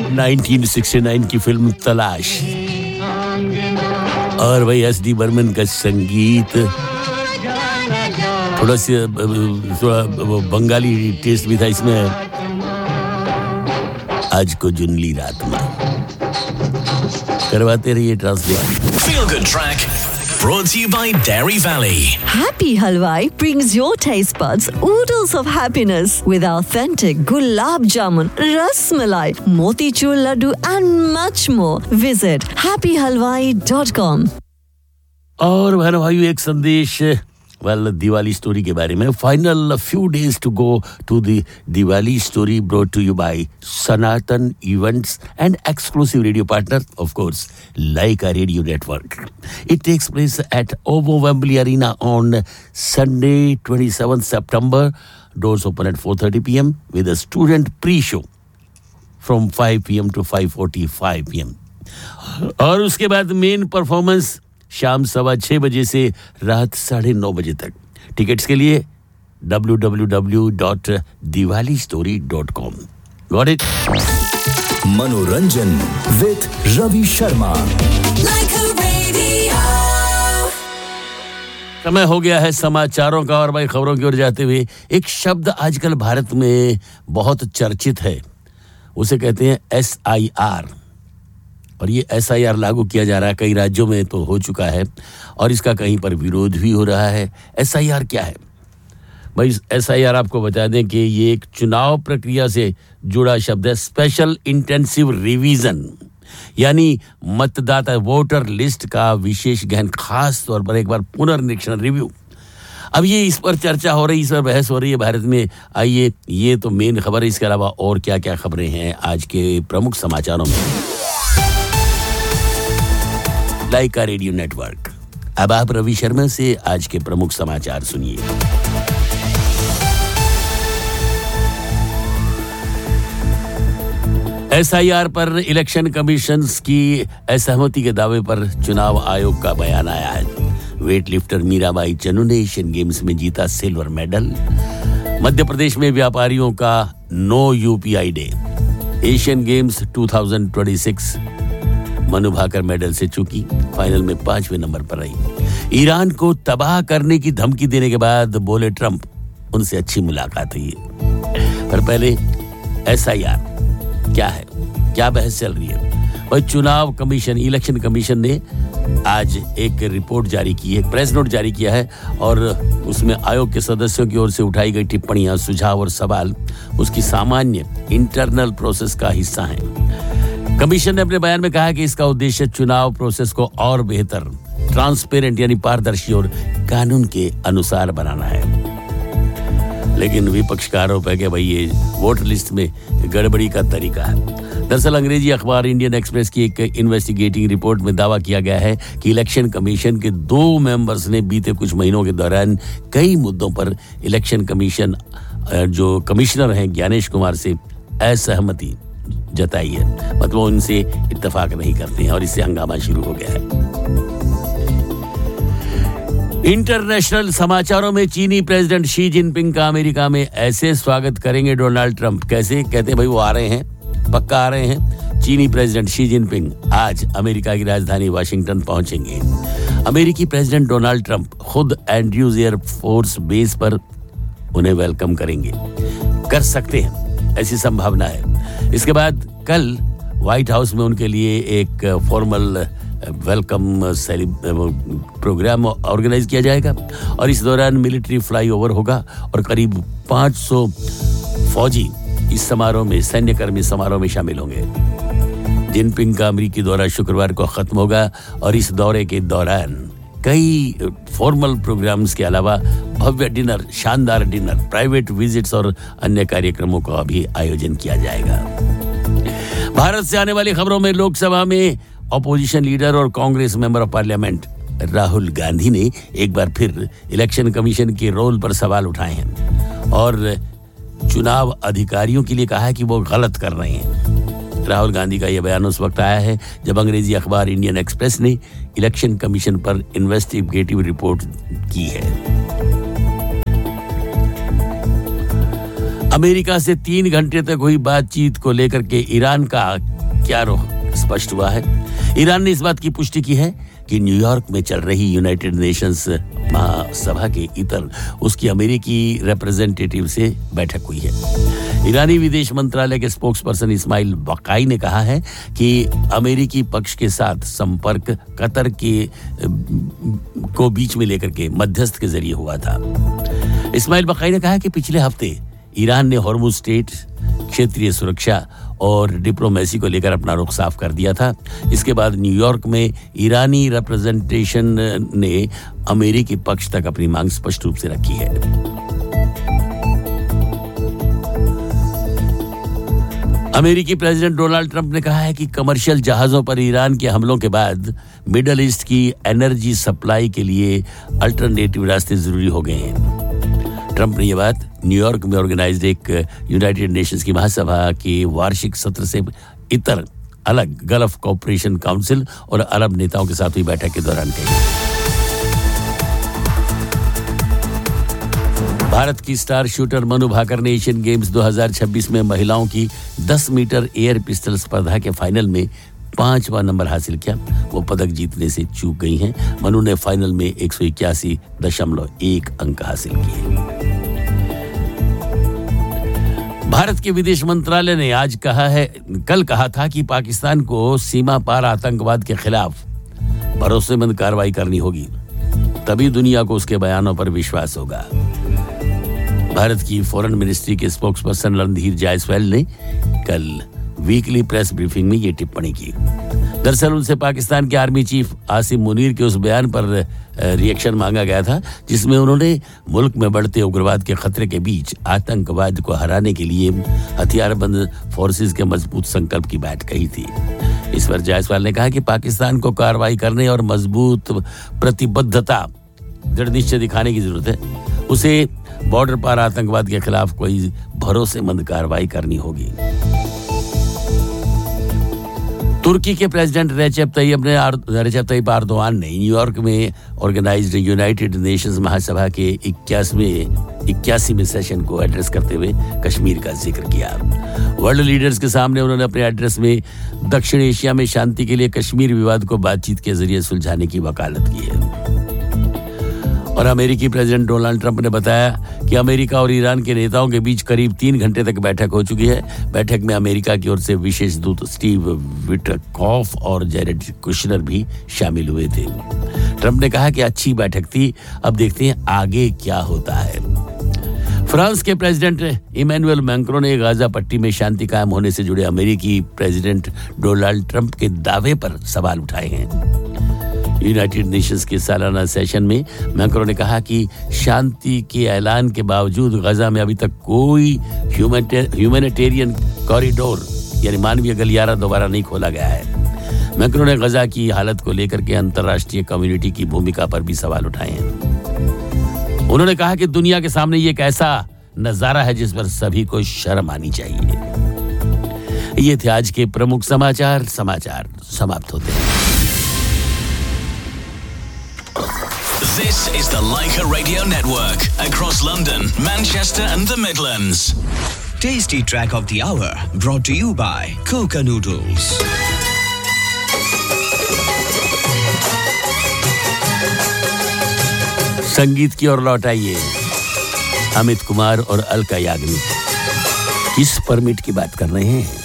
1969 की फिल्म तलाश और भाई एस.डी. बर्मन का संगीत, थोड़ा बंगाली टेस्ट भी था इसमें। आज को जुनली रात में करवाते रहिए translate. Feel Good Track brought to you by Dairy Valley. Happy Halwai brings your taste buds oodles of happiness with authentic gulab jamun, ras malai, motichur laddu and much more. Visit happyhalwai.com. और बहनों भाइयों एक संदेश Diwali story के बारे में। Final few days to go to the Diwali story brought to you by Sanatan Events and exclusive radio partner, of course, Laika Radio Network. It takes place at OVO Wembley Arena on Sunday, 27th September. Doors open at 4:30 p.m. with a student pre-show from 5 p.m. to 5:45 p.m. और उसके बाद main performance शाम 6:15 बजे से रात 9:30 बजे तक। Tickets के लिए www.diwalistory.com। Got it? Manoranjan with Ravi Sharma. समय हो गया है समाचारों का और भाई खबरों की ओर जाते हुए एक शब्द आजकल भारत में बहुत चर्चित है, उसे कहते हैं SIR। और ये SIR लागू किया जा रहा है, कई राज्यों में तो हो चुका है और इसका कहीं पर विरोध भी हो रहा है। SIR क्या है भाई? SIR आपको बता दें कि ये एक चुनाव प्रक्रिया से जुड़ा शब्द है, स्पेशल इंटेंसिव रिवीजन, यानी मतदाता वोटर लिस्ट का विशेष गहन खास तौर पर एक बार पुनर्निरीक्षण रिव्यू। अब ये इस पर चर्चा हो रही, इस पर बहस हो रही है भारत में। आइए, ये तो मेन खबर है, इसके अलावा और क्या क्या खबरें हैं आज के प्रमुख समाचारों में। लाइका रेडियो नेटवर्क। अब आप रवि शर्मा से आज के प्रमुख समाचार सुनिए। SIR पर इलेक्शन कमीशंस की असहमति के दावे पर चुनाव आयोग का बयान आया है। वेटलिफ्टर मीराबाई चन्नू ने एशियन गेम्स में जीता सिल्वर मेडल। मध्य प्रदेश में व्यापारियों का no UPI day. Asian games 2026 Manu Bhaker medal से चूकी, फाइनल में 5वें नंबर पर रही। ईरान को तबाह करने की धमकी देने के बाद बोले ट्रंप, उनसे अच्छी मुलाकात हुई। पर पहले SIR क्या है, क्या बहस चल रही है? और चुनाव कमीशन, इलेक्शन कमीशन ने आज एक रिपोर्ट जारी की है, प्रेस नोट जारी किया है और उसमें आयोग के सदस्यों की ओर से उठाई गई टिप्पणियां, सुझाव और सवाल उसकी सामान्य इंटरनल प्रोसेस का हिस्सा हैं। कमीशन ने अपने बयान में कहा कि इसका उद्देश्य चुनाव प्रोसेस को और बेहतर, ट्रांसपेरेंट यानी पारदर्शी और कानून के अनुसार बनाना है। लेकिन विपक्ष का आरोप है कि भाई ये वोटर लिस्ट में गड़बड़ी का तरीका है। दरअसल अंग्रेजी अखबार इंडियन एक्सप्रेस की एक इन्वेस्टिगेटिंग रिपोर्ट में दावा किया गया है कि इलेक्शन कमीशन के 2 मेंबर्स ने बीते कुछ महीनों के दौरान कई मुद्दों पर इलेक्शन कमीशन जो कमिश्नर हैं ज्ञानेश कुमार से असहमति जताई है, मतलब उनसे इत्तेफाक नहीं करते हैं और इससे हंगामा शुरू हो गया है। इंटरनेशनल समाचारों में चीनी प्रेसिडेंट शी जिनपिंग का अमेरिका में ऐसे स्वागत करेंगे डोनाल्ड ट्रंप। कैसे? कहते हैं भाई वो आ रहे हैं, पक्का आ रहे हैं। चीनी प्रेसिडेंट शी जिनपिंग आज अमेरिका की राजधानी वाशिंगटन पहुंचेंगे। अमेरिकी प्रेसिडेंट डोनाल्ड ट्रंप खुद एंड्रयूज एयर फोर्स बेस पर उन्हें वेलकम करेंगे, कर सकते हैं, ऐसी संभावना है। इसके बाद कल व्हाइट हाउस में उनके लिए एक फॉर्मल वेलकम प्रोग्राम ऑर्गेनाइज किया जाएगा और इस दौरान मिलिट्री फ्लाईओवर होगा और करीब 500 फौजी इस समारोह में, सैन्यकर्मी समारोह में शामिल होंगे। जिनपिंग का अमेरिकी दौरा शुक्रवार को खत्म होगा और इस दौरे के दौरान कई फॉर्मल प्रोग्राम्स के अलावा भव्य डिनर, शानदार डिनर, प्राइवेट विजिट्स और अन्य कार्यक्रमों का भी आयोजन किया जाएगा। भारत से आने वाली खबरों में लोकसभा में ऑपोजिशन लीडर और Congress member of parliament Rahul Gandhi ने एक बार फिर इलेक्शन कमीशन के रोल पर सवाल उठाए हैं और चुनाव अधिकारियों के लिए कहा है कि वो गलत कर रहे हैं। राहुल गांधी का यह बयान उस वक्त आया है जब अंग्रेजी अखबार इंडियन एक्सप्रेस ने इलेक्शन कमीशन पर इन्वेस्टिगेटिव रिपोर्ट की है। अमेरिका से 3 घंटे तक हुई बातचीत को लेकर के ईरान का क्या रुख स्पष्ट हुआ है। ईरान ने इस बात की पुष्टि की है कि न्यूयॉर्क में चल रही यूनाइटेड नेशंस महासभा के इतर उसकी अमेरिकी रिप्रेजेंटेटिव से बैठक हुई है। ईरानी विदेश मंत्रालय के स्पोक्सपर्सन इस्माइल बकाई ने कहा है कि अमेरिकी पक्ष के साथ संपर्क कतर के को बीच में लेकर के मध्यस्थ के जरिए हुआ था। इस्माइल बकाई ने कहा कि पिछले हफ्ते ईरान ने हॉर्मुज स्ट्रेट, क्षेत्रीय सुरक्षा और डिप्लोमेसी को लेकर अपना रुख साफ कर दिया था। इसके बाद न्यूयॉर्क में ईरानी रिप्रेजेंटेशन ने अमेरिकी पक्ष तक अपनी मांग स्पष्ट रूप से रखी है। अमेरिकी प्रेसिडेंट डोनाल्ड ट्रंप ने कहा है कि कमर्शियल जहाजों पर ईरान के हमलों के बाद मिडल ईस्ट की एनर्जी सप्लाई के लिए अल्टरनेटिव रास्ते जरूरी हो गए हैं। ट्रंप ने यह बात न्यूयॉर्क में ऑर्गेनाइज्ड एक यूनाइटेड नेशंस की महासभा के वार्षिक सत्र से इतर अलग गल्फ कोऑपरेशन काउंसिल और अरब नेताओं के साथ हुई बैठक के दौरान कही। भारत की स्टार शूटर मनु भाकर ने एशियन गेम्स 2026 में महिलाओं की 10 मीटर एयर पिस्टल स्पर्धा के फाइनल में 5वां नंबर हासिल किया। वो पदक जीतने से चूक गई हैं। मनु ने फाइनल में 181.1 अंक हासिल किए। भारत के विदेश मंत्रालय ने कल कहा था कि पाकिस्तान को सीमा पार आतंकवाद के खिलाफ भरोसेमंद कार्रवाई करनी होगी, तभी दुनिया को उसके बयानों पर विश्वास होगा। भारत की फॉरेन मिनिस्ट्री के स्पोक्सपर्सन रणधीर जायसवाल ने कल वीकली प्रेस ब्रीफिंग में ये टिप्पणी की। दरअसल उनसे पाकिस्तान के आर्मी चीफ आसिम मुनीर के उस बयान पर रिएक्शन मांगा गया था जिसमें उन्होंने मुल्क में बढ़ते उग्रवाद के खतरे के बीच आतंकवाद को हराने के लिए हथियारबंद फोर्सेस के मजबूत संकल्प की बात कही थी। इस पर जायसवाल ने कहा कि पाकिस्तान को कार्रवाई करने और मजबूत प्रतिबद्धता दृढ़ निश्चय दिखाने की जरूरत है। उसे बॉर्डर पार आतंकवाद के खिलाफ कोई भरोसेमंद कार्रवाई करनी होगी। तुर्की के प्रेसिडेंट रेसेप तैयब एर्दोगान ने न्यूयॉर्क में ऑर्गेनाइज्ड यूनाइटेड नेशंस महासभा के 81वें सेशन को एड्रेस करते हुए कश्मीर का जिक्र किया। वर्ल्ड लीडर्स के सामने उन्होंने अपने एड्रेस में दक्षिण एशिया में शांति के लिए कश्मीर विवाद को बातचीत के जरिए सुलझाने की वकालत की है। और अमेरिकी प्रेसिडेंट डोनाल्ड ट्रंप ने बताया कि अमेरिका और ईरान के नेताओं के बीच करीब 3 घंटे तक बैठक हो चुकी है। बैठक में अमेरिका की ओर से विशेष दूत स्टीव विटकॉफ और जेरेड कुशनर भी शामिल हुए थे। ट्रंप ने कहा कि अच्छी बैठक थी, अब देखते हैं आगे क्या होता है। फ्रांस के प्रेसिडेंट इमैनुअल मैक्रों ने गाजा पट्टी में शांति कायम होने से जुड़े अमेरिकी प्रेसिडेंट डोनाल्ड ट्रंप के दावे पर सवाल उठाए हैं। यूनाइटेड नेशंस के सालाना सेशन में मैक्रों ने कहा कि शांति के ऐलान के बावजूद गजा में अभी तक कोई ह्यूमैनिटेरियन कॉरिडोर यानी मानवीय गलियारा दोबारा नहीं खोला गया है। मैक्रों ने गजा की हालत को लेकर के अंतर्राष्ट्रीय कम्युनिटी की भूमिका पर भी सवाल उठाए हैं। उन्होंने कहा कि दुनिया के सामने ये एक ऐसा नजारा है जिस पर सभी को शर्म आनी चाहिए। ये थे आज के प्रमुख समाचार समाप्त होते हैं। This is the Leica Radio Network across London, Manchester and the Midlands. Tasty track of the hour brought to you by Coca Noodles. संगीत की ओर लौट आइए। अमित कुमार और अलका याग्निक किस परमिट की बात कर रहे हैं?